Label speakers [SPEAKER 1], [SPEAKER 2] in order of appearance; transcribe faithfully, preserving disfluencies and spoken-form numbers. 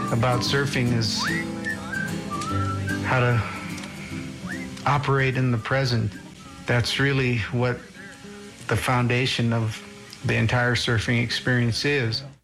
[SPEAKER 1] about surfing is how to operate in the present. That's really what the foundation of the entire surfing experience is.